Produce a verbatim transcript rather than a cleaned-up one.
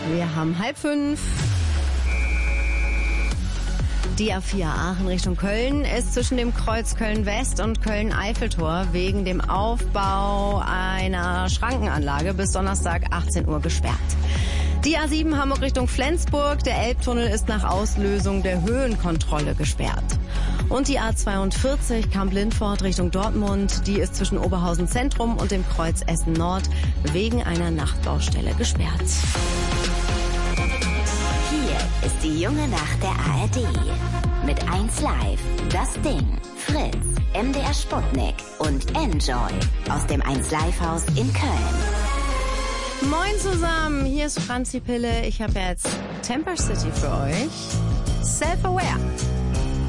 Wir haben halb fünf. Die A vier Aachen Richtung Köln ist zwischen dem Kreuz Köln-West und Köln-Eiffeltor wegen dem Aufbau einer Schrankenanlage bis Donnerstag achtzehn Uhr gesperrt. Die A sieben Hamburg Richtung Flensburg, der Elbtunnel ist nach Auslösung der Höhenkontrolle gesperrt. Und die A zweiundvierzig Kamp-Lindfort Richtung Dortmund, die ist zwischen Oberhausen Zentrum und dem Kreuz Essen Nord wegen einer Nachtbaustelle gesperrt. Hier ist die junge Nacht der A R D. Mit eins Live, Das Ding, Fritz, M D R Sputnik und Enjoy aus dem eins Live Haus in Köln. Moin zusammen, hier ist Franzi Pille. Ich habe jetzt Temper City für euch. Self-Aware.